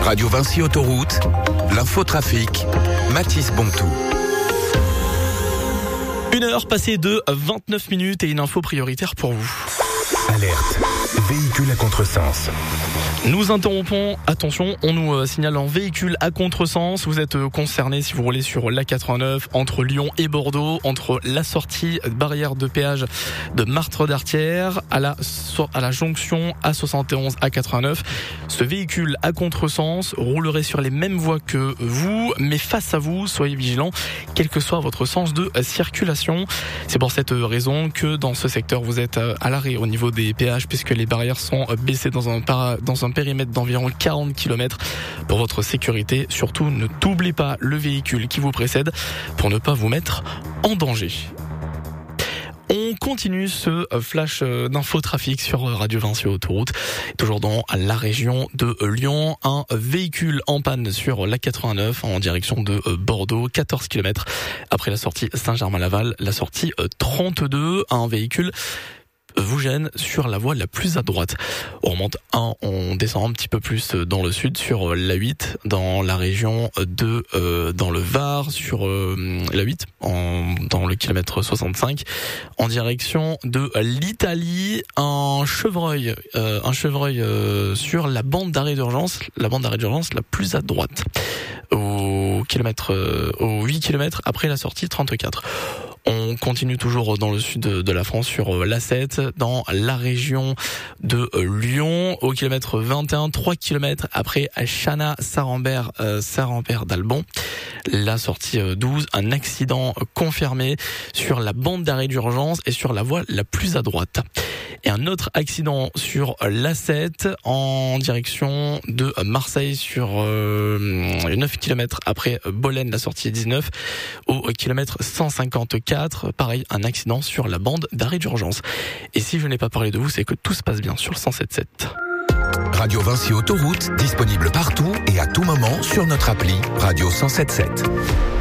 Radio Vinci Autoroute, l'infotrafic, Mathis Bontou. 1h passée de 29 minutes et une info prioritaire pour vous. Alerte, véhicule à contresens. Nous interrompons, attention, on nous signale un véhicule à contresens. Vous êtes concerné si vous roulez sur l'A89 entre Lyon et Bordeaux, entre la sortie barrière de péage de Martre d'Artière à la jonction A71 A89. Ce véhicule à contresens roulerait sur les mêmes voies que vous, mais face à vous, soyez vigilants, quel que soit votre sens de circulation. C'est pour cette raison que dans ce secteur, vous êtes à l'arrêt au niveau des péages puisque les barrières sont baissées dans un périmètre d'environ 40 km pour votre sécurité. Surtout, ne doublez pas le véhicule qui vous précède pour ne pas vous mettre en danger. On continue ce flash d'infotrafic sur Radio Vinci Autoroute. Toujours dans la région de Lyon, un véhicule en panne sur l'A89 en direction de Bordeaux, 14 km après la sortie Saint-Germain-Laval, la sortie 32, un véhicule vous gêne sur la voie la plus à droite. On remonte on descend un petit peu plus dans le sud sur la 8 dans la région de dans le Var sur la 8 dans le kilomètre 65 en direction de l'Italie, un chevreuil sur la bande d'arrêt d'urgence, la plus à droite au 8 km après la sortie 34. On continue toujours dans le sud de la France sur l'A7 dans la région de Lyon au kilomètre 21, 3 km après Chana-Sarambert d'Albon. La sortie 12, un accident confirmé sur la bande d'arrêt d'urgence et sur la voie la plus à droite. Et un autre accident sur l'A7 en direction de Marseille sur 9 km après Bolène, la sortie 19 au kilomètre 154. Pareil, un accident sur la bande d'arrêt d'urgence. Et si je n'ai pas parlé de vous, c'est que tout se passe bien sur le 107.7. Radio Vinci Autoroute, disponible partout et à tout moment sur notre appli Radio 107.7.